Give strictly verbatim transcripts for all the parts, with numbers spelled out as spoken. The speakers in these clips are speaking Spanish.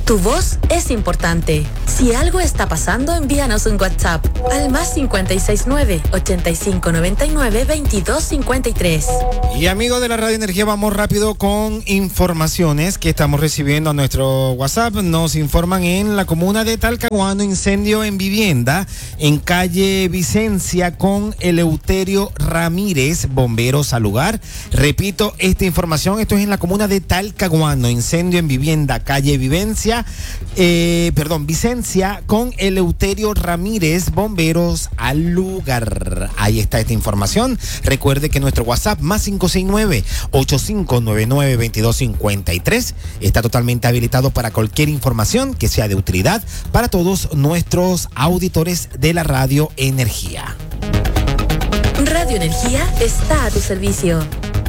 Tu voz es importante. Si algo está pasando, envíanos un WhatsApp al más cincuenta y seis nueve, ochenta y cinco noventa y nueve, veintidós cincuenta y tres. Y amigos de la Radio Energía, vamos rápido con informaciones que estamos recibiendo a nuestro WhatsApp. Nos informan en la comuna de Talcahuano, incendio en vivienda en calle Vicencia con Eleuterio Ramírez, bomberos al lugar. Repito esta información, esto es en la comuna de Talcahuano, incendio en vivienda, calle Vivencia, eh, perdón, Vicencia con Eleuterio Ramírez, bomberos al lugar. Ahí está esta información. Recuerde que nuestro WhatsApp más cinco seis nueve, ocho cinco nueve nueve, veintidós cincuenta y tres está totalmente habilitado para cualquier información que sea de utilidad para todos nuestros auditores de la Radio Energía. Radio Energía está a tu servicio.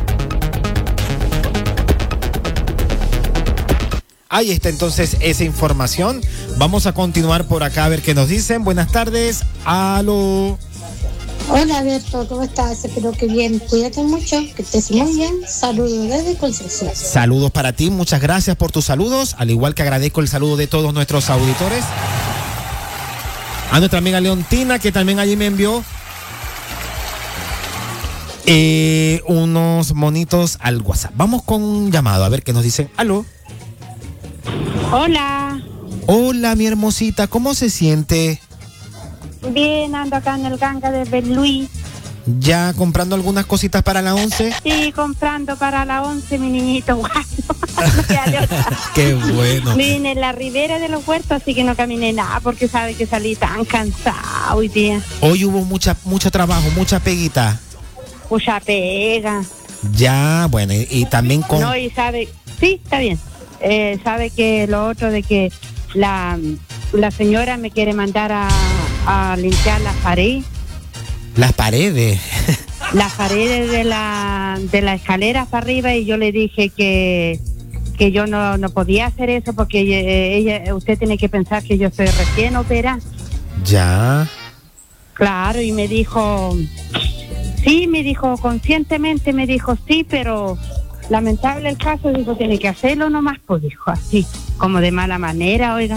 Ahí está entonces esa información. Vamos a continuar por acá a ver qué nos dicen. Buenas tardes. Aló. Hola Alberto, ¿cómo estás? Espero que bien. Cuídate mucho, que estés muy bien. Saludos desde Concepción. Saludos para ti, muchas gracias por tus saludos, al igual que agradezco el saludo de todos nuestros auditores. A nuestra amiga Leontina, que también allí me envió eh, unos monitos al WhatsApp. Vamos con un llamado, a ver qué nos dicen. Aló. Hola. Hola, mi hermosita, ¿cómo se siente? Bien, ando acá en el Ganga de Berluí. ¿Ya comprando algunas cositas para la once? Sí, comprando para la once, mi niñito guapo. Qué bueno. Vine en la ribera de los huertos, así que no caminé nada porque sabe que salí tan cansada hoy día. Hoy hubo mucha, mucho trabajo, mucha peguita. Mucha pega. Ya, bueno, y, y también con... No, y sabe, sí, está bien. Eh, sabe que lo otro de que la, la señora me quiere mandar a, a limpiar las paredes. Las paredes. Las paredes de la de la escalera para arriba, y yo le dije que que yo no, no podía hacer eso porque ella, ella usted tiene que pensar que yo estoy recién operada. Ya. Claro, y me dijo, sí, me dijo conscientemente, me dijo sí, pero lamentable el caso, dijo, tiene que hacerlo nomás, pues dijo así, como de mala manera, oiga.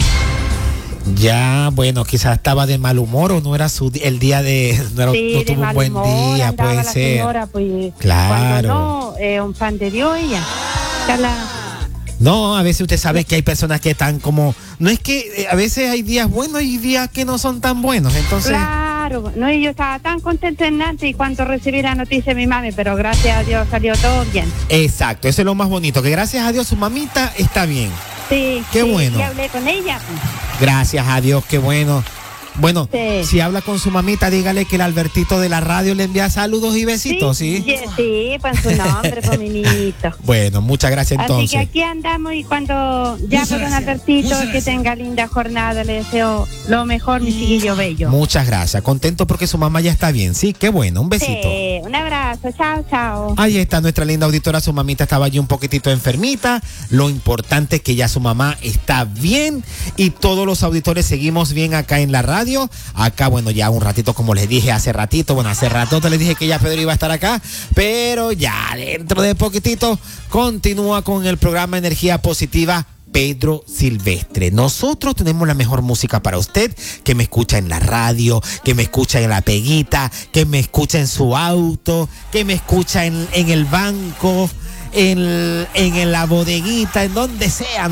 Ya, bueno, quizás estaba de mal humor o no era su el día de no, era, sí, no de tuvo mal un buen humor, día, andaba puede la ser. Señora, pues, claro. Cuando no, eh, un pan de Dios ella. Ya la... No, a veces usted sabe que hay personas que están como, no es que eh, a veces hay días buenos y días que no son tan buenos, entonces. Claro, no, y yo estaba tan contenta en Nantes y cuando recibí la noticia de mi mami, pero gracias a Dios salió todo bien. Exacto, eso es lo más bonito, que gracias a Dios su mamita está bien. Sí, qué sí, bueno. Y hablé con ella. Gracias a Dios, qué bueno. Bueno, sí. Si habla con su mamita, dígale que el Albertito de la radio le envía saludos y besitos, ¿sí? Sí, sí, pues su nombre, pues mi niñito. Bueno, muchas gracias entonces. Así que aquí andamos y cuando ya por don Albertito, que tenga linda jornada, le deseo lo mejor, mi chiquillo bello. Muchas gracias, contento porque su mamá ya está bien, ¿sí? Qué bueno, un besito. Sí, un abrazo, chao, chao. Ahí está nuestra linda auditora, su mamita estaba allí un poquitito enfermita, lo importante es que ya su mamá está bien y todos los auditores seguimos bien acá en la radio. Acá, bueno, ya un ratito, como les dije hace ratito, bueno, hace rato les dije que ya Pedro iba a estar acá, pero ya dentro de poquitito continúa con el programa Energía Positiva Pedro Silvestre. Nosotros tenemos la mejor música para usted, que me escucha en la radio, que me escucha en la peguita, que me escucha en su auto, que me escucha en, en el banco, en, en la bodeguita, en donde sea.